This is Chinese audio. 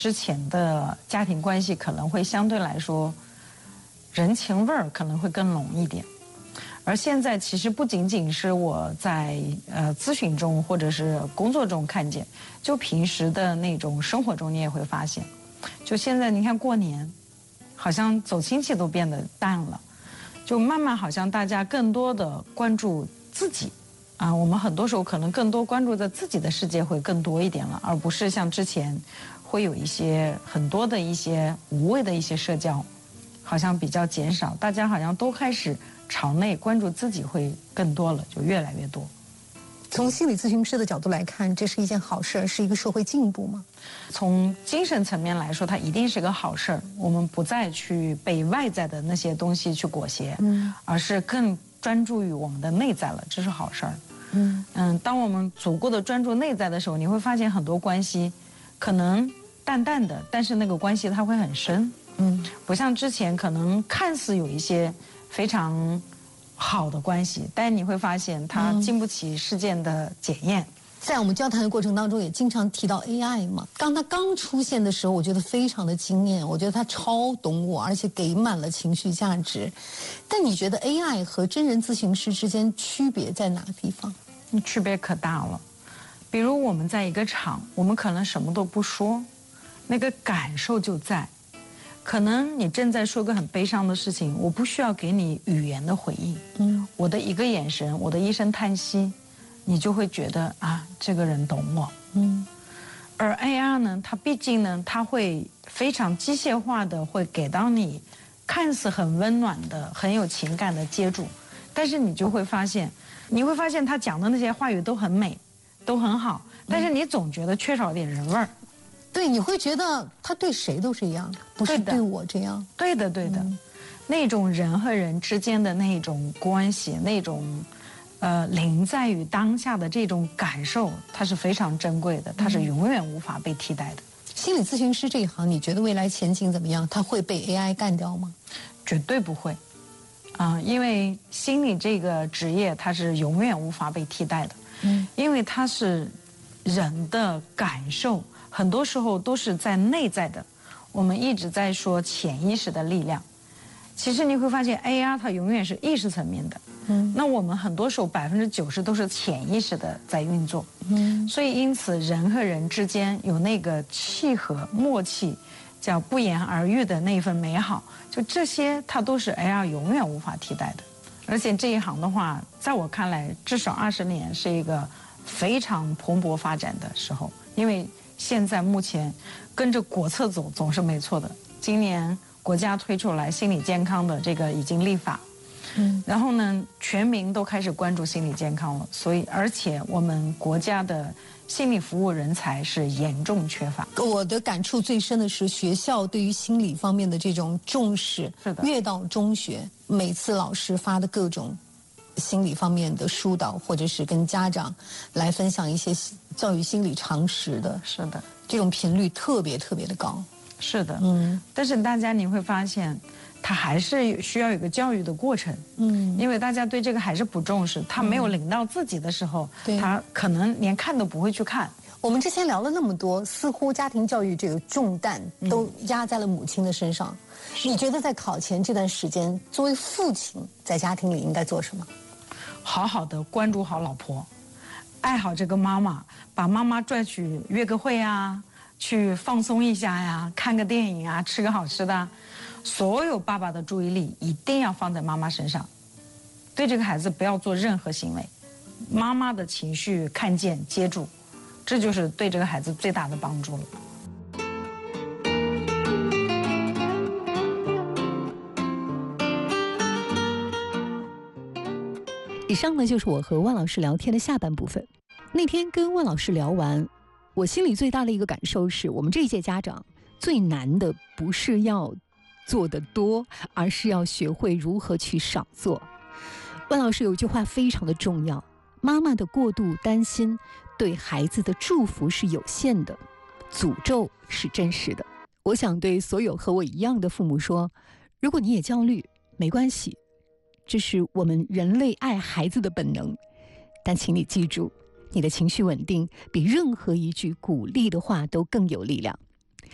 之前的家庭关系可能会相对来说人情味儿可能会更浓一点。而现在其实不仅仅是我在咨询中或者是工作中看见，就平时的那种生活中你也会发现，就现在你看过年，好像走亲戚都变得淡了，就慢慢好像大家更多的关注自己，我们很多时候可能更多关注在自己的世界会更多一点了，而不是像之前会有一些很多的一些无谓的一些社交，好像比较减少，大家好像都开始朝内关注自己会更多了，就越来越多。 从心理咨询师的角度来看，这是一件好事，是一个社会进步吗？ 从精神层面来说，它一定是个好事儿。我们不再去被外在的那些东西去裹挟，而是更专注于我们的内在了，这是好事儿。当我们足够的专注内在的时候，你会发现很多关系可能淡淡的，但是那个关系它会很深。不像之前可能看似有一些非常好的关系，但你会发现它经不起事件的检验。 在我们交谈的过程当中，也经常提到 AI 嘛。当它刚出现的时候，我觉得非常的惊艳，我觉得它超懂我，而且给满了情绪价值。但你觉得 AI 和真人咨询师之间区别在哪个地方？ 区别可大了。比如我们在一个场，我们可能什么都不说，那个感受就在。可能你正在说个很悲伤的事情，我不需要给你语言的回应，我的一个眼神，我的一声叹息，你就会觉得这个人懂我。而 AR 呢，它毕竟呢，它会非常机械化的会给到你看似很温暖的、很有情感的接住，但是你会发现他讲的那些话语都很美，都很好，但是你总觉得缺少点人味儿。 对，你会觉得他对谁都是一样，不是对我这样。 对的，那种人和人之间的那种关系，那种临在于当下的这种感受，它是非常珍贵的，它是永远无法被替代的。 心理咨询师这一行，你觉得未来前景怎么样？他会被 AI 干掉吗？ 绝对不会，因为心理这个职业它是永远无法被替代的，因为它是人的感受。很多时候都是在内在的，我们一直在说潜意识的力量。其实你会发现 AR 它永远是意识层面的，那我们很多时候90%都是潜意识的在运作，所以因此人和人之间有那个契合默契，叫不言而喻的那份美好，就这些它都是 AR 永远无法替代的。而且这一行的话，在我看来至少20年是一个非常蓬勃发展的时候，因为现在目前跟着国策走总是没错的。今年国家推出来心理健康的这个已经立法，然后呢，全民都开始关注心理健康了。所以，而且我们国家的心理服务人才是严重缺乏。 我的感触最深的是学校对于心理方面的这种重视。 是的， 越到中学，每次老师发的各种心理方面的疏导，或者是跟家长来分享一些教育心理常识的， 是的， 这种频率特别特别的高。 是的，但是大家你会发现，他还是需要有一个教育的过程，因为大家对这个还是不重视，他没有领到自己的时候，他可能连看都不会去看。 我们之前聊了那么多，似乎家庭教育这个重担都压在了母亲的身上。你觉得在考前这段时间，作为父亲在家庭里应该做什么？ 好好的关注好老婆，爱好这个妈妈，把妈妈拽去约个会啊，去放松一下呀，看个电影啊，吃个好吃的。所有爸爸的注意力一定要放在妈妈身上，对这个孩子不要做任何行为，妈妈的情绪看见接住，这就是对这个孩子最大的帮助了。 以上呢就是我和万老师聊天的下半部分。那天跟万老师聊完，我心里最大的一个感受是，我们这一届家长最难的不是要做得多，而是要学会如何去少做。万老师有一句话非常的重要，妈妈的过度担心对孩子的祝福是有限的，诅咒是真实的。我想对所有和我一样的父母说，如果你也焦虑，没关系，这是我们人类爱孩子的本能，但请你记住，你的情绪稳定比任何一句鼓励的话都更有力量。